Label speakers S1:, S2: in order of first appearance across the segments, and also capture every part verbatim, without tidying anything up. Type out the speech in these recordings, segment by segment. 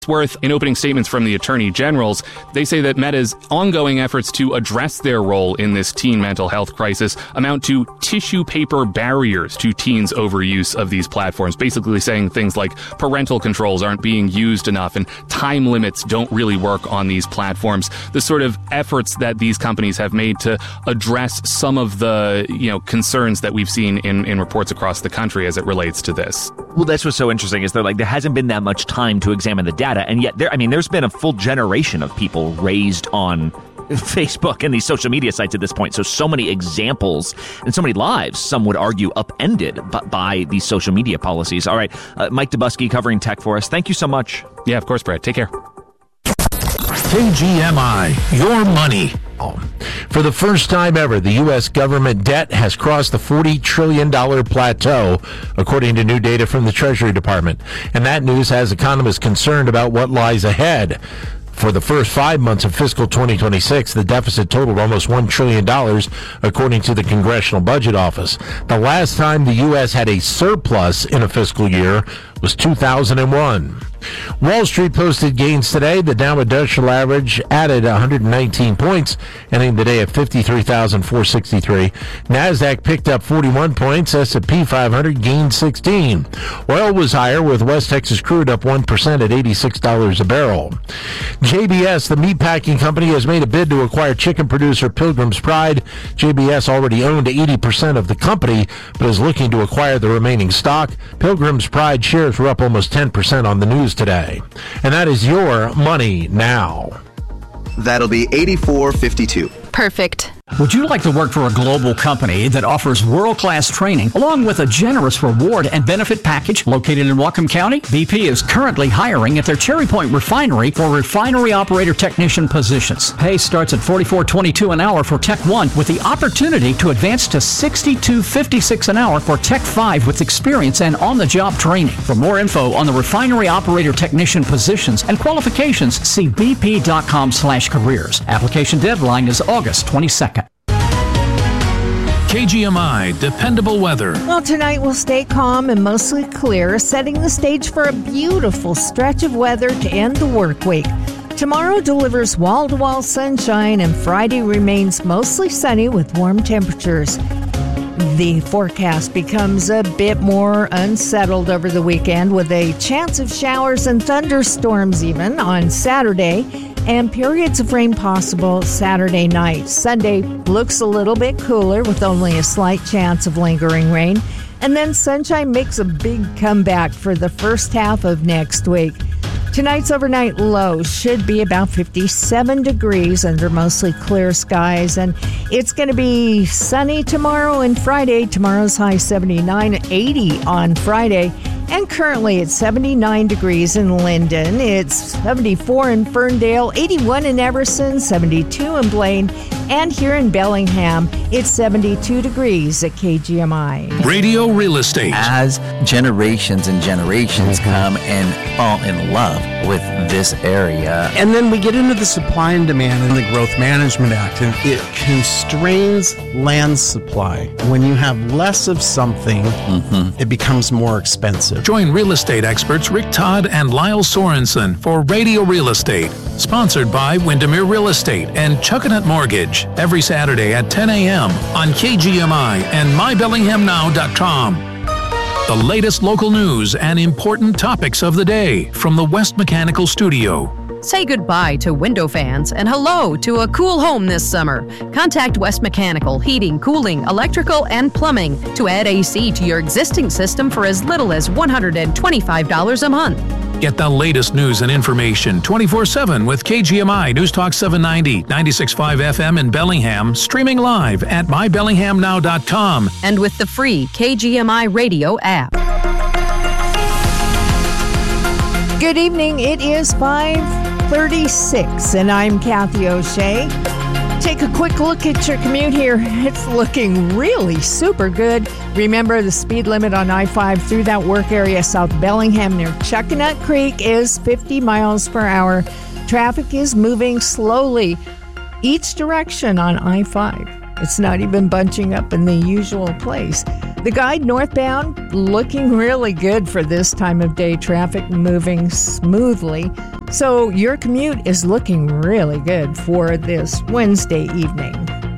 S1: Worth. In opening statements from the attorney generals, they say that Meta's ongoing efforts to address their role in this teen mental health crisis amount to tissue paper barriers to teens' overuse of these platforms, basically saying things like parental controls aren't being used enough and time limits don't really work on these platforms. The sort of efforts that these companies have made to address some of the, you know, concerns that we've seen in, in reports across the country as it relates to this.
S2: Well, that's what's so interesting is they're like, there hasn't been that much time to examine the data. And yet, there, I mean, there's been a full generation of people raised on Facebook and these social media sites at this point. So, so many examples and so many lives, some would argue, upended by, by these social media policies. All right, uh, Mike Dubusky covering tech for us. Thank you so much.
S1: Yeah, of course, Brad. Take care.
S3: K G M I, your money.
S4: For the first time ever, the U S government debt has crossed the forty trillion dollars plateau, according to new data from the Treasury Department. And that news has economists concerned about what lies ahead. For the first five months of fiscal twenty twenty-six, the deficit totaled almost one trillion dollars, according to the Congressional Budget Office. The last time the U S had a surplus in a fiscal year was two thousand one. Wall Street posted gains today. The Dow Industrial Average added one hundred nineteen points, ending the day at fifty-three thousand four hundred sixty-three. NASDAQ picked up forty-one points. S and P five hundred gained sixteen. Oil was higher, with West Texas crude up one percent at eighty-six dollars a barrel. J B S, the meatpacking company, has made a bid to acquire chicken producer Pilgrim's Pride. J B S already owned eighty percent of the company, but is looking to acquire the remaining stock. Pilgrim's Pride shares were up almost ten percent on the news today. And that is your money now.
S5: That'll be eighty-four fifty-two.
S6: Perfect.
S7: Would you like to work for a global company that offers world-class training along with a generous reward and benefit package located in Whatcom County? B P is currently hiring at their Cherry Point refinery for refinery operator technician positions. Pay starts at forty-four twenty-two an hour for Tech one, with the opportunity to advance to sixty-two fifty-six an hour for Tech five with experience and on-the-job training. For more info on the refinery operator technician positions and qualifications, see bp.com slash careers. Application deadline is August twenty-second.
S3: K G M I Dependable Weather.
S8: Well, tonight will stay calm and mostly clear, setting the stage for a beautiful stretch of weather to end the work week. Tomorrow delivers wall-to-wall sunshine, and Friday remains mostly sunny with warm temperatures. The forecast becomes a bit more unsettled over the weekend, with a chance of showers and thunderstorms even on Saturday, and periods of rain possible Saturday night. Sunday looks a little bit cooler with only a slight chance of lingering rain. And then sunshine makes a big comeback for the first half of next week. Tonight's overnight low should be about fifty-seven degrees under mostly clear skies. And it's going to be sunny tomorrow and Friday. Tomorrow's high seventy-nine, eighty on Friday. And currently it's seventy-nine degrees in Linden. It's seventy-four in Ferndale, eighty-one in Everson, seventy-two in Blaine, and here in Bellingham, it's seventy-two degrees at K G M I.
S3: Radio Real Estate.
S9: As generations and generations mm-hmm. come and fall in love with this area.
S10: And then we get into the supply and demand in the Growth Management Act, and it constrains land supply. When you have less of something, mm-hmm. it becomes more expensive.
S3: Join real estate experts Rick Todd and Lyle Sorensen for Radio Real Estate, sponsored by Windermere Real Estate and Chuckanut Mortgage, every Saturday at ten a.m. on K G M I and my bellingham now dot com. The latest local news and important topics of the day from the West Mechanical Studio.
S6: Say goodbye to window fans and hello to a cool home this summer. Contact West Mechanical Heating, Cooling, Electrical, and Plumbing to add A C to your existing system for as little as one hundred twenty-five dollars a month.
S3: Get the latest news and information twenty-four seven with K G M I News Talk seven ninety, ninety-six point five F M in Bellingham, streaming live at my bellingham now dot com.
S6: And with the free K G M I radio app.
S8: Good evening. It is five thirty-six, and I'm Kathy O'Shea. Take a quick look at your commute here. It's looking really super good. Remember, the speed limit on I five through that work area south Bellingham near Chuckanut Creek is fifty miles per hour. Traffic is moving slowly each direction on I five. It's not even bunching up in the usual place. The guide northbound looking really good for this time of day. Traffic moving smoothly. So your commute is looking really good for this Wednesday evening.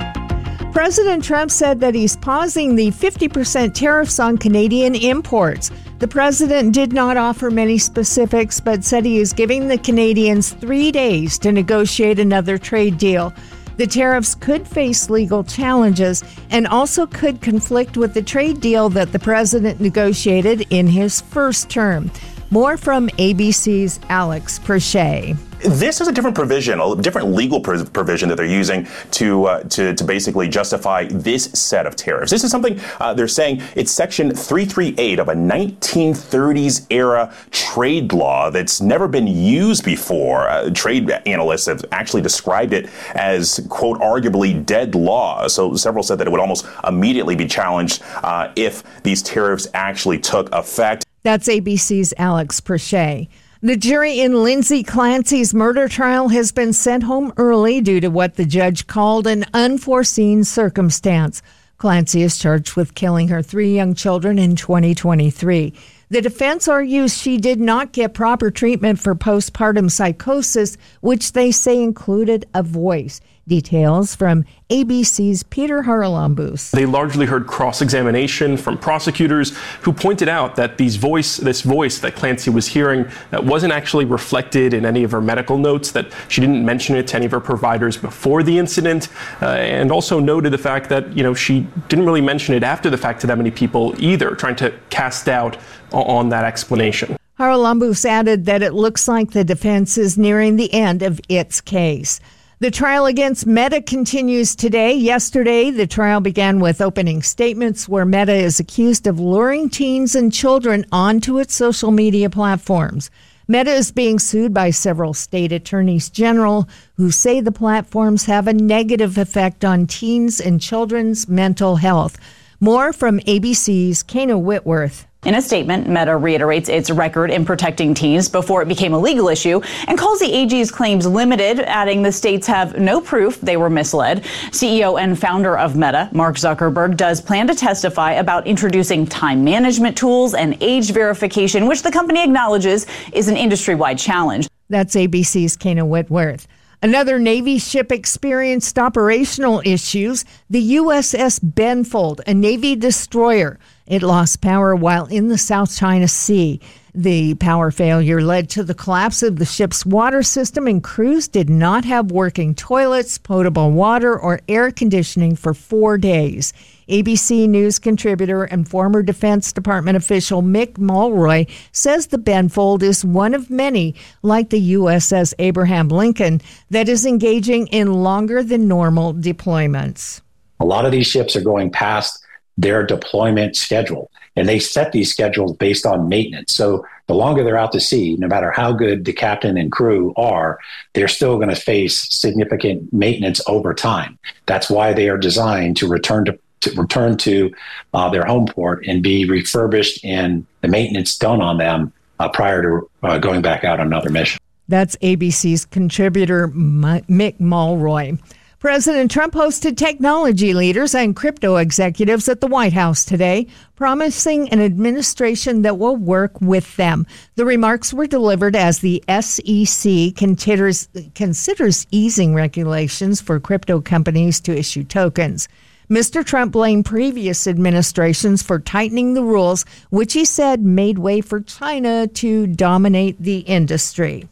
S8: President Trump said that he's pausing the fifty percent tariffs on Canadian imports. The president did not offer many specifics, but said he is giving the Canadians three days to negotiate another trade deal. The tariffs could face legal challenges and also could conflict with the trade deal that the president negotiated in his first term. More from A B C's Alex Perche.
S11: This is a different provision, a different legal provision that they're using to uh, to, to basically justify this set of tariffs. This is something uh, they're saying it's Section three thirty-eight of a nineteen thirties era trade law that's never been used before. Uh, trade analysts have actually described it as, quote, arguably dead law. So several said that it would almost immediately be challenged uh, if these tariffs actually took effect.
S8: That's A B C's Alex Perche. The jury in Lindsay Clancy's murder trial has been sent home early due to what the judge called an unforeseen circumstance. Clancy is charged with killing her three young children in twenty twenty-three. The defense argues she did not get proper treatment for postpartum psychosis, which they say included a voice. Details from A B C's Peter Haralambous.
S12: They largely heard cross-examination from prosecutors who pointed out that these voice, this voice that Clancy was hearing that wasn't actually reflected in any of her medical notes, that she didn't mention it to any of her providers before the incident, uh, and also noted the fact that, you know, she didn't really mention it after the fact to that many people either, trying to cast doubt on that explanation.
S8: Haralambous added that it looks like the defense is nearing the end of its case. The trial against Meta continues today. Yesterday, the trial began with opening statements where Meta is accused of luring teens and children onto its social media platforms. Meta is being sued by several state attorneys general who say the platforms have a negative effect on teens and children's mental health. More from A B C's Kano Whitworth.
S13: In a statement, Meta reiterates its record in protecting teens before it became a legal issue and calls the A G's claims limited, adding the states have no proof they were misled. C E O and founder of Meta, Mark Zuckerberg, does plan to testify about introducing time management tools and age verification, which the company acknowledges is an industry-wide challenge.
S8: That's A B C's Kano Whitworth. Another Navy ship experienced operational issues. The U S S Benfold, a Navy destroyer. It lost power while in the South China Sea. The power failure led to the collapse of the ship's water system, and crews did not have working toilets, potable water, or air conditioning for four days. A B C News contributor and former Defense Department official Mick Mulroy says the Benfold is one of many, like the U S S Abraham Lincoln, that is engaging in longer than normal deployments.
S14: A lot of these ships are going past their deployment schedule, and they set these schedules based on maintenance. So the longer they're out to sea, no matter how good the captain and crew are, they're still going to face significant maintenance over time. That's why they are designed to return to, to return to uh, their home port and be refurbished and the maintenance done on them uh, prior to uh, going back out on another mission.
S8: That's A B C's contributor Mick Mulroy. President Trump hosted technology leaders and crypto executives at the White House today, promising an administration that will work with them. The remarks were delivered as the S E C considers, considers easing regulations for crypto companies to issue tokens. Mister Trump blamed previous administrations for tightening the rules, which he said made way for China to dominate the industry.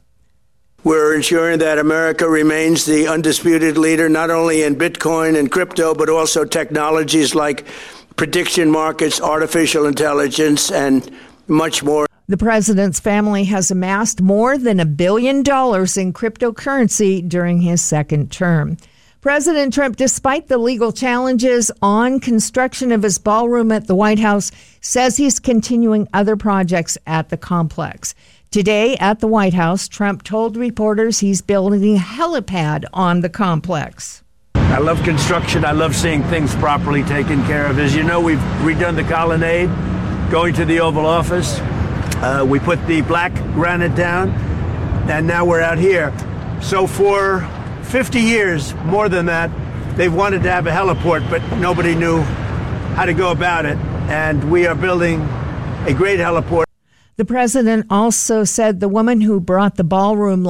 S15: We're ensuring that America remains the undisputed leader, not only in Bitcoin and crypto, but also technologies like prediction markets, artificial intelligence, and much more.
S8: The president's family has amassed more than a billion dollars in cryptocurrency during his second term. President Trump, despite the legal challenges on construction of his ballroom at the White House, says he's continuing other projects at the complex. Today at the White House, Trump told reporters he's building a helipad on the complex.
S16: I love construction. I love seeing things properly taken care of. As you know, we've redone the colonnade, going to the Oval Office. Uh, we put the black granite down, and now we're out here. So for fifty years, more than that, they've wanted to have a heliport, but nobody knew how to go about it. And we are building a great heliport.
S8: The president also said the woman who brought the ballroom